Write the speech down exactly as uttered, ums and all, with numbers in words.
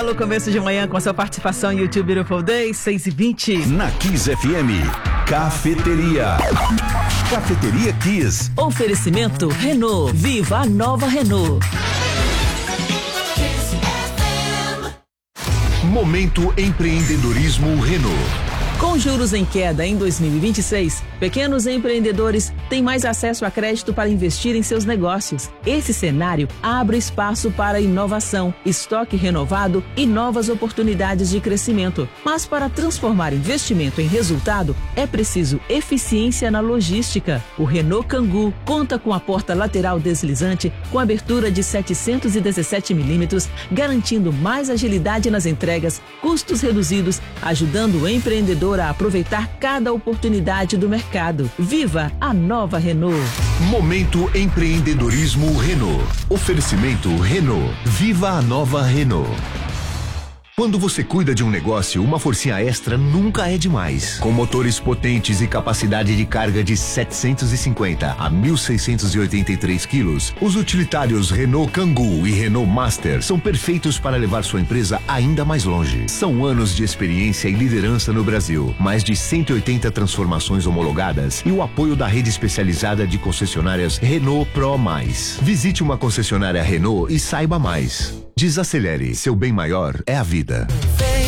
belo começo de manhã com a sua participação em YouTube Beautiful Day, seis e vinte. Na Kiss F M, Cafeteria. Cafeteria Kiss. Oferecimento Renault. Viva a nova Renault. Momento Empreendedorismo Renault. Com juros em queda em dois mil e vinte e seis, pequenos empreendedores têm mais acesso a crédito para investir em seus negócios. Esse cenário abre espaço para inovação, estoque renovado e novas oportunidades de crescimento. Mas para transformar investimento em resultado, é preciso eficiência na logística. O Renault Kangoo conta com a porta lateral deslizante com abertura de setecentos e dezessete milímetros, garantindo mais agilidade nas entregas, custos reduzidos, ajudando o empreendedor a aproveitar cada oportunidade do mercado. Viva a nova Renault. Momento Empreendedorismo Renault. Oferecimento Renault. Viva a nova Renault. Quando você cuida de um negócio, uma forcinha extra nunca é demais. Com motores potentes e capacidade de carga de setecentos e cinquenta a mil seiscentos e oitenta e três quilos, os utilitários Renault Kangoo e Renault Master são perfeitos para levar sua empresa ainda mais longe. São anos de experiência e liderança no Brasil, mais de cento e oitenta transformações homologadas e o apoio da rede especializada de concessionárias Renault Pro Mais. Visite uma concessionária Renault e saiba mais. Desacelere, seu bem maior é a vida.